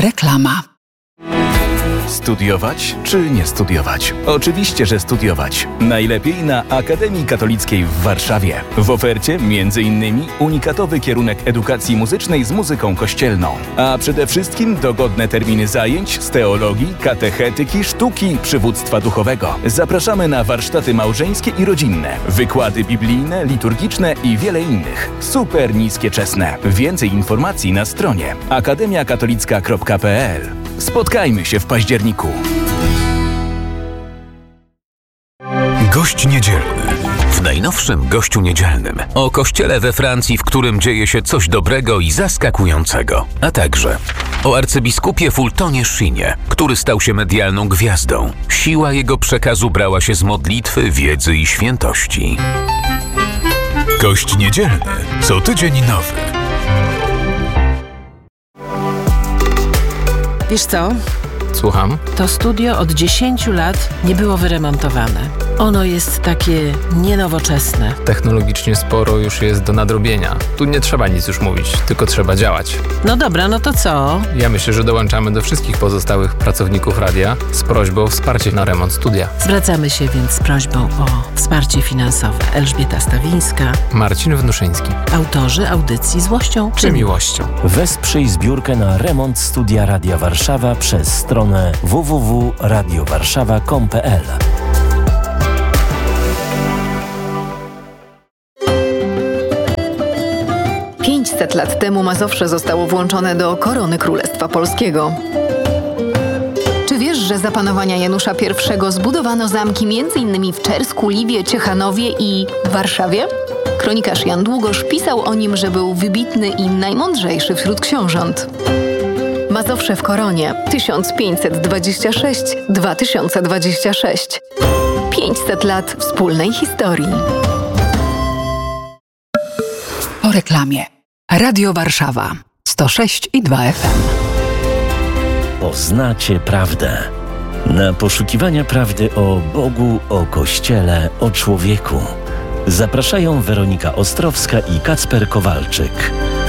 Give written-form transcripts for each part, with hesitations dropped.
Reklama. Studiować czy nie studiować? Oczywiście, że studiować. Najlepiej na Akademii Katolickiej w Warszawie. W ofercie m.in. unikatowy kierunek edukacji muzycznej z muzyką kościelną. A przede wszystkim dogodne terminy zajęć z teologii, katechetyki, sztuki, przywództwa duchowego. Zapraszamy na warsztaty małżeńskie i rodzinne, wykłady biblijne, liturgiczne i wiele innych. Super niskie czesne. Więcej informacji na stronie akademiakatolicka.pl. Spotkajmy się w październiku. Gość niedzielny. W najnowszym Gościu Niedzielnym o kościele we Francji, w którym dzieje się coś dobrego i zaskakującego, a także o arcybiskupie Fultonie Shinie, który stał się medialną gwiazdą. Siła jego przekazu brała się z modlitwy, wiedzy i świętości. Gość Niedzielny. Co tydzień nowy. Wiesz co? Słucham? To studio od 10 lat nie było wyremontowane. Ono jest takie nienowoczesne. Technologicznie sporo już jest do nadrobienia. Tu nie trzeba nic już mówić, tylko trzeba działać. No dobra, no to co? Ja myślę, że dołączamy do wszystkich pozostałych pracowników radia z prośbą o wsparcie na remont studia. Zwracamy się więc z prośbą o wsparcie finansowe. Elżbieta Stawińska, Marcin Wnuszyński. autorzy audycji Złością Czy miłością? Wesprzyj zbiórkę na remont studia Radia Warszawa przez stronę www.radiowarszawa.com.pl. Lat temu Mazowsze zostało włączone do korony Królestwa Polskiego. Czy wiesz, że za panowania Janusza I zbudowano zamki m.in. w Czersku, Liwie, Ciechanowie i Warszawie? Kronikarz Jan Długosz pisał o nim, że był wybitny i najmądrzejszy wśród książąt. Mazowsze w koronie 1526-2026. 500 lat wspólnej historii. Po reklamie. Radio Warszawa 106,2 FM. Poznacie prawdę. Na poszukiwania prawdy o Bogu, o Kościele, o człowieku zapraszają Weronika Ostrowska i Kacper Kowalczyk.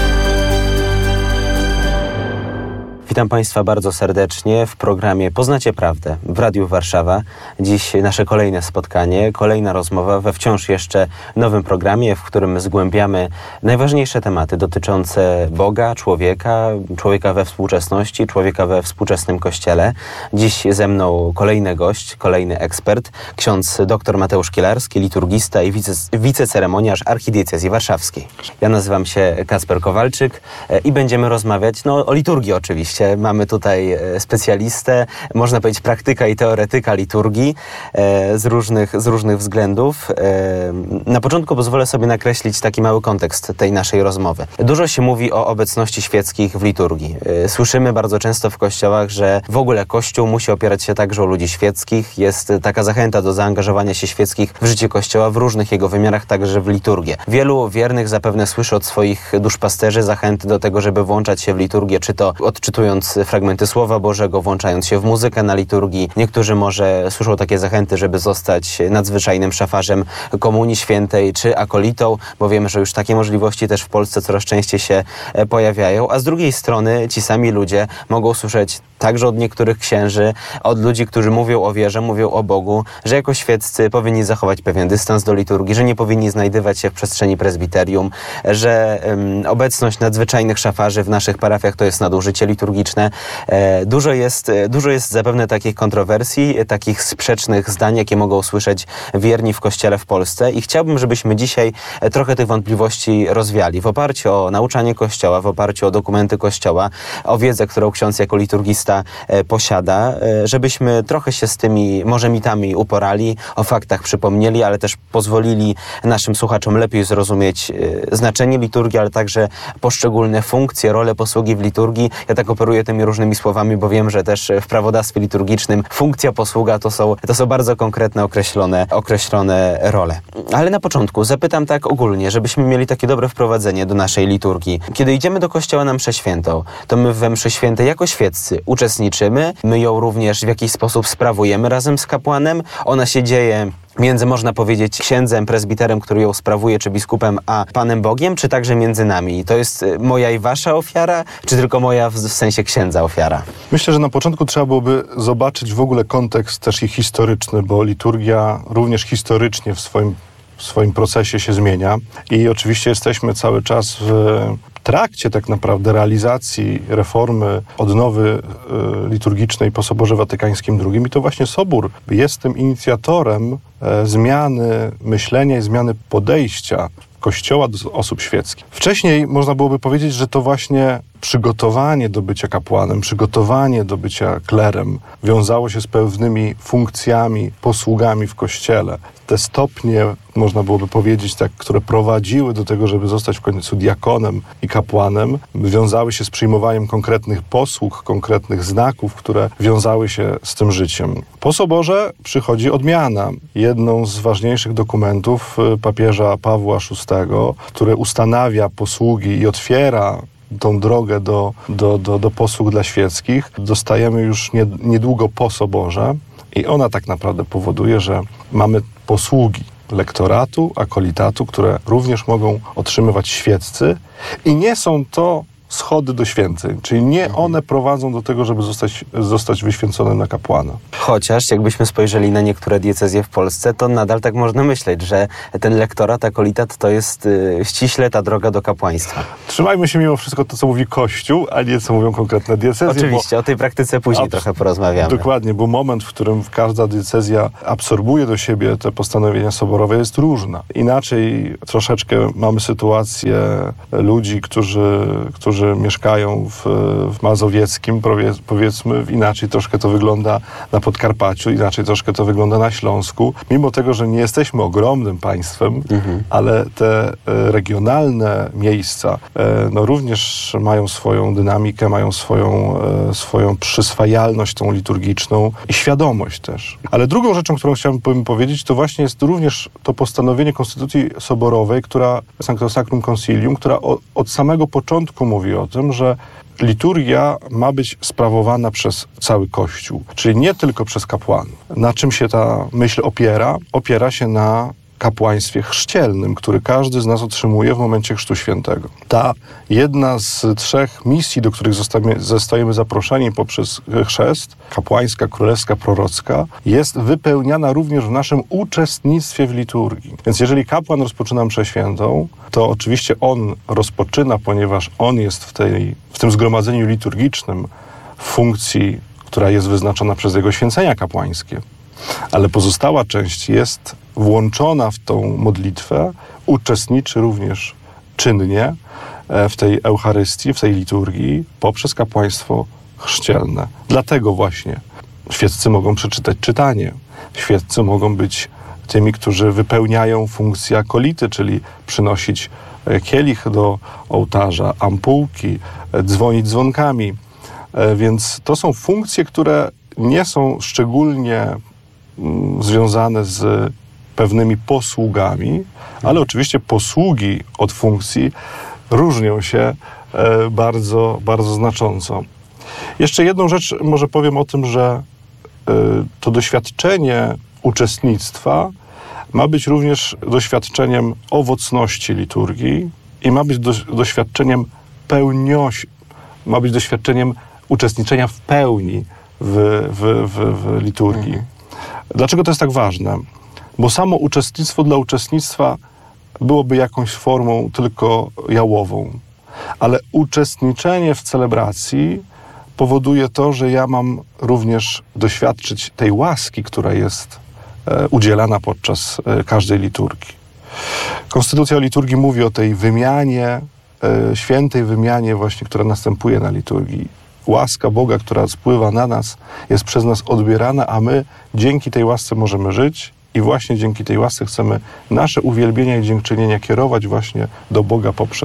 Witam Państwa bardzo serdecznie w programie Poznacie Prawdę w Radiu Warszawa. Dziś nasze kolejne spotkanie, kolejna rozmowa we wciąż jeszcze nowym programie, w którym zgłębiamy najważniejsze tematy dotyczące Boga, człowieka we współczesności, człowieka we współczesnym Kościele. Dziś ze mną kolejny gość, kolejny ekspert, ksiądz dr Mateusz Kielarski, liturgista i wiceceremoniarz archidiecezji warszawskiej. Ja nazywam się Kacper Kowalczyk i będziemy rozmawiać o liturgii oczywiście. Mamy tutaj specjalistę, można powiedzieć praktyka i teoretyka liturgii z różnych względów. Na początku pozwolę sobie nakreślić taki mały kontekst tej naszej rozmowy. Dużo się mówi o obecności świeckich w liturgii. Słyszymy bardzo często w kościołach, że w ogóle Kościół musi opierać się także o ludzi świeckich. Jest taka zachęta do zaangażowania się świeckich w życie Kościoła w różnych jego wymiarach, także w liturgię. Wielu wiernych zapewne słyszy od swoich duszpasterzy zachęty do tego, żeby włączać się w liturgię, czy to odczytując fragmenty Słowa Bożego, włączając się w muzykę na liturgii. Niektórzy może słyszą takie zachęty, żeby zostać nadzwyczajnym szafarzem Komunii Świętej czy akolitą, bo wiemy, że już takie możliwości też w Polsce coraz częściej się pojawiają, a z drugiej strony ci sami ludzie mogą słyszeć także od niektórych księży, od ludzi, którzy mówią o wierze, mówią o Bogu, że jako świeccy powinni zachować pewien dystans do liturgii, że nie powinni znajdywać się w przestrzeni prezbiterium, że obecność nadzwyczajnych szafarzy w naszych parafiach to jest nadużycie liturgiczne. Dużo jest zapewne takich kontrowersji, takich sprzecznych zdań, jakie mogą słyszeć wierni w Kościele w Polsce i chciałbym, żebyśmy dzisiaj trochę tych wątpliwości rozwiali w oparciu o nauczanie Kościoła, w oparciu o dokumenty Kościoła, o wiedzę, którą ksiądz jako liturgista posiada, żebyśmy trochę się z tymi może mitami uporali, o faktach przypomnieli, ale też pozwolili naszym słuchaczom lepiej zrozumieć znaczenie liturgii, ale także poszczególne funkcje, role posługi w liturgii. Ja tak operuję tymi różnymi słowami, bo wiem, że też w prawodawstwie liturgicznym funkcja, posługa to są bardzo konkretne, określone role. Ale na początku zapytam tak ogólnie, żebyśmy mieli takie dobre wprowadzenie do naszej liturgii. Kiedy idziemy do kościoła na mszę świętą, to my we mszy świętej jako świeccy uczestniczymy, my ją również w jakiś sposób sprawujemy razem z kapłanem. Ona się dzieje między, można powiedzieć, księdzem, prezbiterem, który ją sprawuje, czy biskupem, a Panem Bogiem, czy także między nami? To jest moja i wasza ofiara, czy tylko moja w sensie księdza ofiara? Myślę, że na początku trzeba byłoby zobaczyć w ogóle kontekst też i historyczny, bo liturgia również historycznie w swoim procesie się zmienia i oczywiście jesteśmy cały czas w trakcie tak naprawdę realizacji reformy, odnowy liturgicznej po Soborze Watykańskim II i to właśnie Sobór jest tym inicjatorem zmiany myślenia i zmiany podejścia Kościoła do osób świeckich. Wcześniej można byłoby powiedzieć, że to właśnie przygotowanie do bycia kapłanem, przygotowanie do bycia klerem wiązało się z pewnymi funkcjami, posługami w Kościele. Te stopnie, można byłoby powiedzieć, tak, które prowadziły do tego, żeby zostać w końcu diakonem i kapłanem, wiązały się z przyjmowaniem konkretnych posług, konkretnych znaków, które wiązały się z tym życiem. Po Soborze przychodzi odmiana. Jedną z ważniejszych dokumentów papieża Pawła VI, który ustanawia posługi i otwiera tą drogę do posług dla świeckich, dostajemy już niedługo po Soborze i ona tak naprawdę powoduje, że mamy posługi lektoratu, akolitatu, które również mogą otrzymywać świeccy i nie są to schody do święceń, czyli nie one prowadzą do tego, żeby zostać wyświęconym na kapłana. Chociaż jakbyśmy spojrzeli na niektóre diecezje w Polsce, to nadal tak można myśleć, że ten lektorat, akolitat to jest ściśle ta droga do kapłaństwa. Trzymajmy się mimo wszystko to, co mówi Kościół, a nie co mówią konkretne diecezje. Oczywiście, o tej praktyce później trochę porozmawiamy. Dokładnie, bo moment, w którym każda diecezja absorbuje do siebie te postanowienia soborowe, jest różna. Inaczej troszeczkę mamy sytuację ludzi, którzy mieszkają w Mazowieckim, powiedzmy, inaczej troszkę to wygląda na Podkarpaciu, inaczej troszkę to wygląda na Śląsku. Mimo tego, że nie jesteśmy ogromnym państwem, ale te regionalne miejsca również mają swoją dynamikę, mają swoją przyswajalność tą liturgiczną i świadomość też. Ale drugą rzeczą, którą chciałbym powiedzieć, to właśnie jest również to postanowienie Konstytucji Soborowej, która Sancto Sacrum Concilium, która od samego początku mówi o tym, że liturgia ma być sprawowana przez cały Kościół, czyli nie tylko przez kapłanów. Na czym się ta myśl opiera? Opiera się na kapłaństwie chrzcielnym, który każdy z nas otrzymuje w momencie Chrztu Świętego. Ta jedna z 3 misji, do których zostajemy zaproszeni poprzez chrzest, kapłańska, królewska, prorocka, jest wypełniana również w naszym uczestnictwie w liturgii. Więc jeżeli kapłan rozpoczyna mszę świętą, to oczywiście on rozpoczyna, ponieważ on jest w tym zgromadzeniu liturgicznym w funkcji, która jest wyznaczona przez jego święcenia kapłańskie. Ale pozostała część jest włączona w tą modlitwę, uczestniczy również czynnie w tej Eucharystii, w tej liturgii poprzez kapłaństwo chrzcielne. Dlatego właśnie świeccy mogą przeczytać czytanie. Świeccy mogą być tymi, którzy wypełniają funkcję akolity, czyli przynosić kielich do ołtarza, ampułki, dzwonić dzwonkami. Więc to są funkcje, które nie są szczególnie związane z pewnymi posługami, ale oczywiście posługi od funkcji różnią się bardzo, bardzo znacząco. Jeszcze jedną rzecz może powiem o tym, że to doświadczenie uczestnictwa ma być również doświadczeniem owocności liturgii i ma być doświadczeniem ma być doświadczeniem uczestniczenia w pełni w liturgii. Dlaczego to jest tak ważne? Bo samo uczestnictwo dla uczestnictwa byłoby jakąś formą tylko jałową. Ale uczestniczenie w celebracji powoduje to, że ja mam również doświadczyć tej łaski, która jest udzielana podczas każdej liturgii. Konstytucja o liturgii mówi o tej wymianie, świętej wymianie właśnie, która następuje na liturgii. Łaska Boga, która spływa na nas, jest przez nas odbierana, a my dzięki tej łasce możemy żyć i właśnie dzięki tej łasce chcemy nasze uwielbienia i dziękczynienia kierować właśnie do Boga poprzez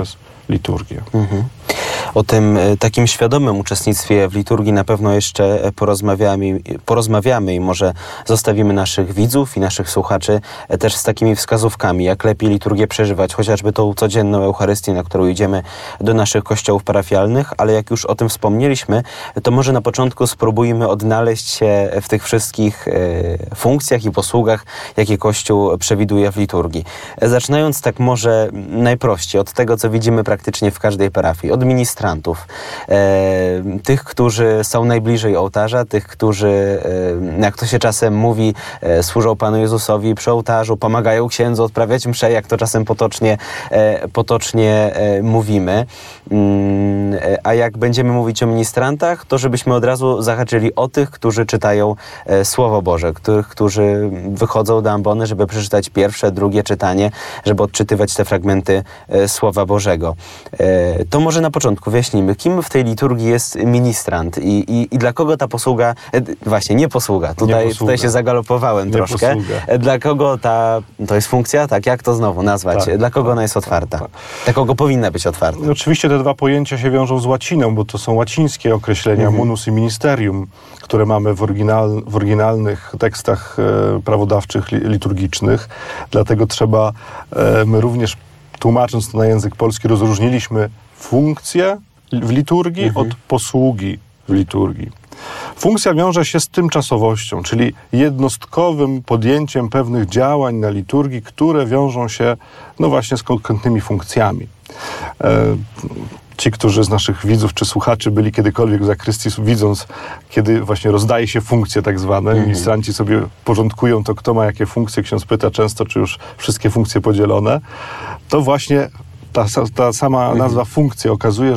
liturgię. O tym takim świadomym uczestnictwie w liturgii na pewno jeszcze porozmawiamy i może zostawimy naszych widzów i naszych słuchaczy też z takimi wskazówkami, jak lepiej liturgię przeżywać, chociażby tą codzienną Eucharystię, na którą idziemy do naszych kościołów parafialnych, ale jak już o tym wspomnieliśmy, to może na początku spróbujmy odnaleźć się w tych wszystkich funkcjach i posługach, jakie Kościół przewiduje w liturgii. Zaczynając tak może najprościej, od tego, co widzimy praktycznie w każdej parafii, od ministrantów, tych, którzy są najbliżej ołtarza, tych, którzy, jak to się czasem mówi, służą Panu Jezusowi przy ołtarzu, pomagają księdzu odprawiać mszę, jak to czasem potocznie mówimy. A jak będziemy mówić o ministrantach, to żebyśmy od razu zahaczyli o tych, którzy czytają Słowo Boże, którzy wychodzą do ambony, żeby przeczytać pierwsze, drugie czytanie, żeby odczytywać te fragmenty Słowa Bożego. To może na początku wyjaśnijmy, kim w tej liturgii jest ministrant i dla kogo ta posługa, właśnie nie posługa, tutaj się zagalopowałem nie troszkę. Posługa. Dla kogo to jest funkcja, tak, jak to znowu nazwać? Tak, dla kogo ona jest otwarta? Dla kogo powinna być otwarta? No, oczywiście te dwa pojęcia się wiążą z łaciną, bo to są łacińskie określenia, munus i ministerium, które mamy w oryginalnych tekstach prawodawczych, liturgicznych. Dlatego trzeba, my również tłumacząc to na język polski, rozróżniliśmy funkcję w liturgii od posługi w liturgii. Funkcja wiąże się z tymczasowością, czyli jednostkowym podjęciem pewnych działań na liturgii, które wiążą się no właśnie z konkretnymi funkcjami. Ci, którzy z naszych widzów czy słuchaczy byli kiedykolwiek w zakrystii, widząc, kiedy właśnie rozdaje się funkcje tak zwane, ministranci sobie porządkują to, kto ma jakie funkcje, ksiądz pyta często, czy już wszystkie funkcje podzielone, to właśnie ta sama nazwa funkcja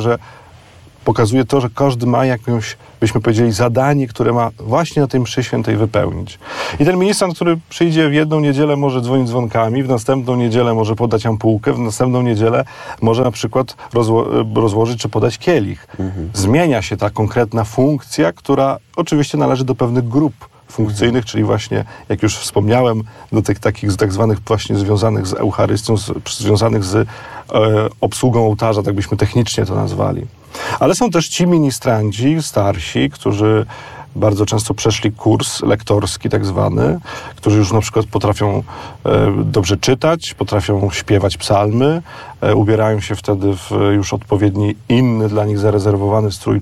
pokazuje to, że każdy ma jakąś, byśmy powiedzieli, zadanie, które ma właśnie na tej mszy świętej wypełnić. I ten ministrant, który przyjdzie w jedną niedzielę, może dzwonić dzwonkami, w następną niedzielę może podać ampułkę, w następną niedzielę może na przykład rozłożyć czy podać kielich. Zmienia się ta konkretna funkcja, która oczywiście należy do pewnych grup funkcyjnych, czyli właśnie, jak już wspomniałem, do tych takich tak zwanych właśnie związanych z Eucharystią, związanych z obsługą ołtarza, tak byśmy technicznie to nazwali. Ale są też ci ministranci starsi, którzy bardzo często przeszli kurs lektorski tak zwany, którzy już na przykład potrafią dobrze czytać, potrafią śpiewać psalmy, ubierają się wtedy w już odpowiedni inny dla nich zarezerwowany strój,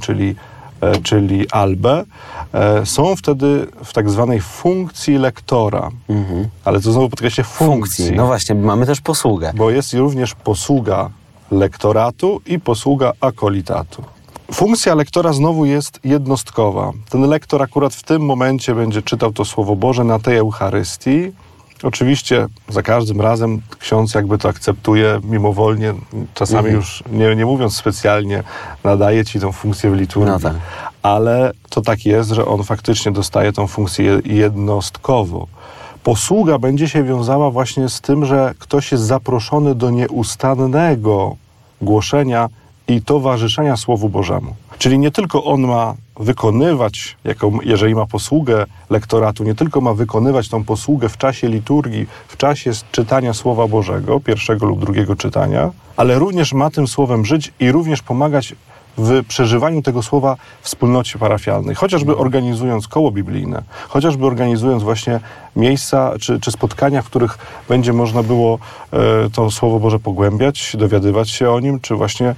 czyli albę, są wtedy w tak zwanej funkcji lektora. Ale to znowu podkreślę funkcji. No właśnie, mamy też posługę. Bo jest również posługa lektoratu i posługa akolitatu. Funkcja lektora znowu jest jednostkowa. Ten lektor akurat w tym momencie będzie czytał to Słowo Boże na tej Eucharystii. Oczywiście za każdym razem ksiądz jakby to akceptuje mimowolnie, czasami już nie mówiąc specjalnie, nadaje ci tą funkcję w liturgii. No tak. Ale to tak jest, że on faktycznie dostaje tą funkcję jednostkowo. Posługa będzie się wiązała właśnie z tym, że ktoś jest zaproszony do nieustannego głoszenia i towarzyszenia Słowu Bożemu. Czyli nie tylko on ma wykonywać, jeżeli ma posługę lektoratu, nie tylko ma wykonywać tą posługę w czasie liturgii, w czasie czytania Słowa Bożego, pierwszego lub drugiego czytania, ale również ma tym Słowem żyć i również pomagać w przeżywaniu tego słowa w wspólnocie parafialnej, chociażby organizując koło biblijne, chociażby organizując właśnie miejsca czy spotkania, w których będzie można było to Słowo Boże pogłębiać, dowiadywać się o nim, czy właśnie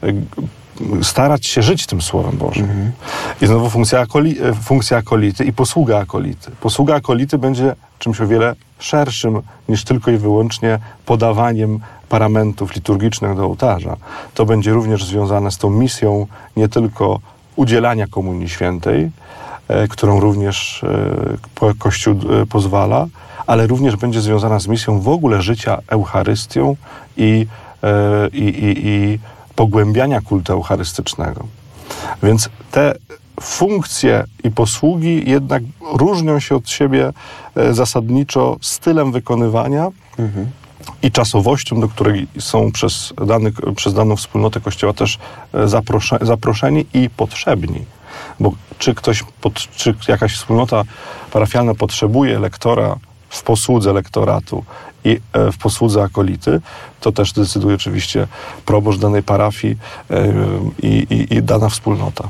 starać się żyć tym Słowem Bożym. I znowu funkcja akolity i posługa akolity. Posługa akolity będzie czymś o wiele szerszym niż tylko i wyłącznie podawaniem paramentów liturgicznych do ołtarza. To będzie również związane z tą misją nie tylko udzielania Komunii Świętej, którą również Kościół pozwala, ale również będzie związana z misją w ogóle życia Eucharystią i pogłębiania kultu eucharystycznego. Więc te funkcje i posługi jednak różnią się od siebie zasadniczo stylem wykonywania i czasowością, do której są przez daną wspólnotę Kościoła też zaproszeni i potrzebni. Bo czy jakaś wspólnota parafialna potrzebuje lektora w posłudze lektoratu i w posłudze akolity. To też decyduje oczywiście proboszcz danej parafii i dana wspólnota.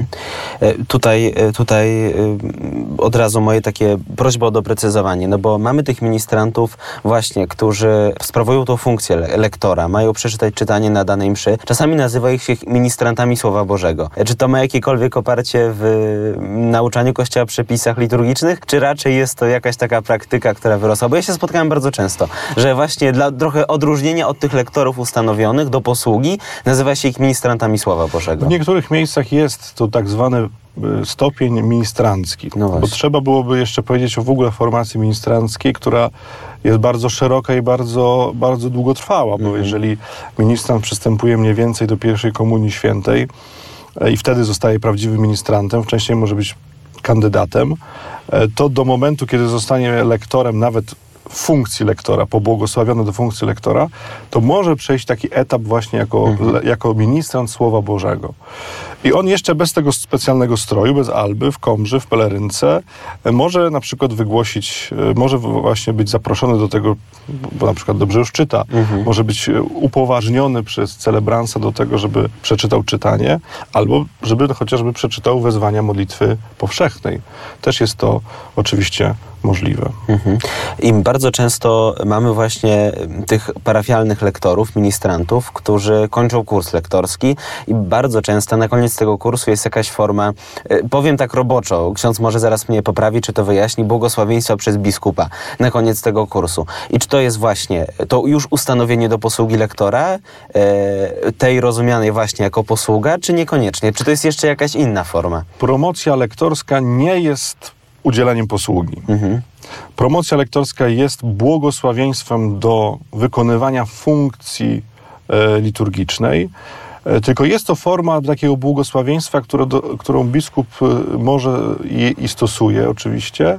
Tutaj od razu moje takie prośba o doprecyzowanie, no bo mamy tych ministrantów właśnie, którzy sprawują tą funkcję lektora, mają przeczytać czytanie na danej mszy. Czasami nazywa ich się ministrantami Słowa Bożego. Czy to ma jakiekolwiek oparcie w nauczaniu Kościoła, przepisach liturgicznych, czy raczej jest to jakaś taka praktyka, która wyrosła? Bo ja się spotkałem bardzo często, że właśnie dla trochę odróżnienia od tych lektorów ustanowionych do posługi nazywa się ich ministrantami Słowa Bożego. W niektórych miejscach jest to tak zwany stopień ministrancki, bo trzeba byłoby jeszcze powiedzieć o w ogóle formacji ministranckiej, która jest bardzo szeroka i bardzo, bardzo długotrwała, bo jeżeli ministrant przystępuje mniej więcej do pierwszej komunii świętej i wtedy zostaje prawdziwym ministrantem, wcześniej może być kandydatem, to do momentu, kiedy zostanie lektorem, nawet funkcji lektora, pobłogosławiony do funkcji lektora, to może przejść taki etap właśnie jako ministrant Słowa Bożego. I on jeszcze bez tego specjalnego stroju, bez alby, w komrze, w pelerynce, może na przykład wygłosić, może właśnie być zaproszony do tego, bo na przykład dobrze już czyta, może być upoważniony przez celebransa do tego, żeby przeczytał czytanie, albo żeby chociażby przeczytał wezwania modlitwy powszechnej. Też jest to oczywiście możliwe. I bardzo często mamy właśnie tych parafialnych lektorów, ministrantów, którzy kończą kurs lektorski i bardzo często na koniec tego kursu jest jakaś forma, powiem tak roboczo, ksiądz może zaraz mnie poprawi, czy to wyjaśni, błogosławieństwa przez biskupa na koniec tego kursu. I czy to jest właśnie to już ustanowienie do posługi lektora, tej rozumianej właśnie jako posługa, czy niekoniecznie? Czy to jest jeszcze jakaś inna forma? Promocja lektorska nie jest udzieleniem posługi. Promocja lektorska jest błogosławieństwem do wykonywania funkcji liturgicznej, tylko jest to forma takiego błogosławieństwa, którą biskup może i stosuje oczywiście,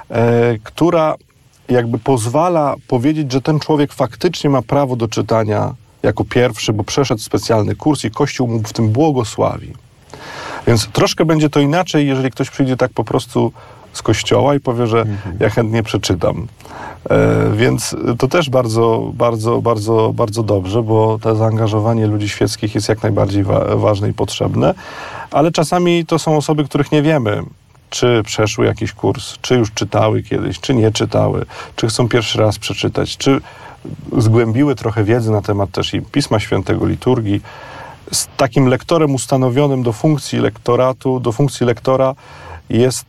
która jakby pozwala powiedzieć, że ten człowiek faktycznie ma prawo do czytania jako pierwszy, bo przeszedł specjalny kurs i Kościół mu w tym błogosławi. Więc troszkę będzie to inaczej, jeżeli ktoś przyjdzie tak po prostu z kościoła i powie, że ja chętnie przeczytam. Więc to też bardzo, bardzo, bardzo, bardzo dobrze, bo to zaangażowanie ludzi świeckich jest jak najbardziej ważne i potrzebne, ale czasami to są osoby, których nie wiemy, czy przeszły jakiś kurs, czy już czytały kiedyś, czy nie czytały, czy chcą pierwszy raz przeczytać, czy zgłębiły trochę wiedzy na temat też i Pisma Świętego, liturgii. Z takim lektorem ustanowionym do funkcji lektoratu, do funkcji lektora jest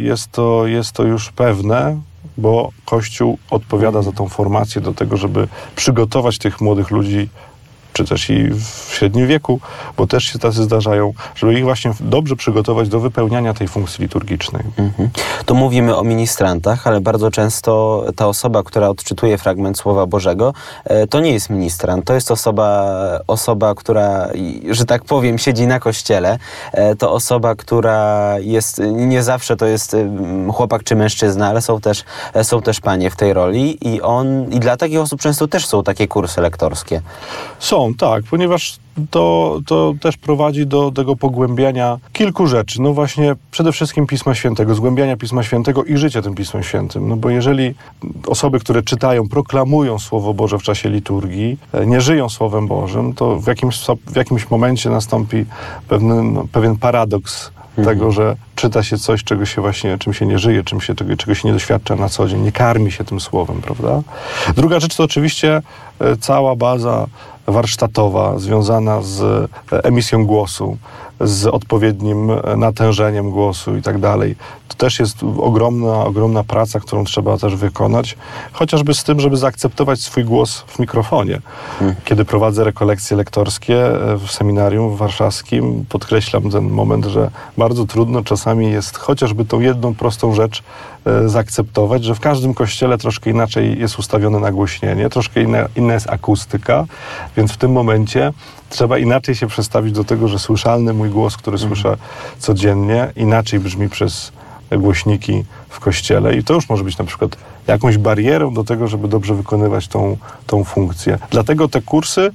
to już pewne, bo Kościół odpowiada za tą formację do tego, żeby przygotować tych młodych ludzi, czy też i w średnim wieku, bo też się tacy zdarzają, żeby ich właśnie dobrze przygotować do wypełniania tej funkcji liturgicznej. Tu mówimy o ministrantach, ale bardzo często ta osoba, która odczytuje fragment Słowa Bożego, to nie jest ministrant, to jest osoba, która, że tak powiem, siedzi na kościele. To osoba, która jest, nie zawsze to jest chłopak czy mężczyzna, ale są też panie w tej roli i dla takich osób często też są takie kursy lektorskie. Są, tak, ponieważ to też prowadzi do tego pogłębiania kilku rzeczy. No właśnie przede wszystkim Pisma Świętego, zgłębiania Pisma Świętego i życia tym Pismem Świętym. No bo jeżeli osoby, które czytają, proklamują Słowo Boże w czasie liturgii, nie żyją Słowem Bożym, to w jakimś momencie nastąpi pewien paradoks tego, że czyta się coś, czym się nie żyje, czego się nie doświadcza na co dzień, nie karmi się tym słowem, prawda? Druga rzecz to oczywiście cała baza warsztatowa związana z emisją głosu, z odpowiednim natężeniem głosu i tak dalej. To też jest ogromna praca, którą trzeba też wykonać, chociażby z tym, żeby zaakceptować swój głos w mikrofonie. Kiedy prowadzę rekolekcje lektorskie w seminarium warszawskim, podkreślam ten moment, że bardzo trudno czasami jest chociażby tą jedną prostą rzecz zaakceptować, że w każdym kościele troszkę inaczej jest ustawione nagłośnienie, troszkę inna jest akustyka, więc w tym momencie trzeba inaczej się przestawić do tego, że słyszalny mój głos, który słyszę codziennie, inaczej brzmi przez głośniki w kościele i to już może być na przykład jakąś barierą do tego, żeby dobrze wykonywać tą funkcję. Dlatego te kursy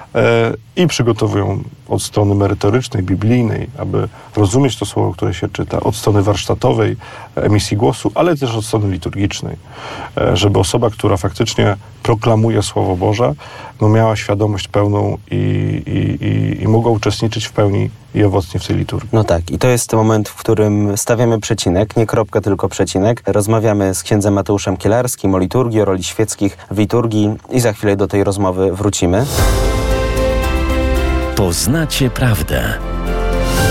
i przygotowują od strony merytorycznej, biblijnej, aby rozumieć to słowo, które się czyta, od strony warsztatowej, emisji głosu, ale też od strony liturgicznej, żeby osoba, która faktycznie proklamuje Słowo Boże, miała świadomość pełną i mogła uczestniczyć w pełni i owocnie w tej liturgii. No tak, i to jest moment, w którym stawiamy przecinek, nie kropkę, tylko przecinek. Rozmawiamy z księdzem Mateuszem Kielarskim o liturgii, o roli świeckich w liturgii i za chwilę do tej rozmowy wrócimy. Poznacie prawdę.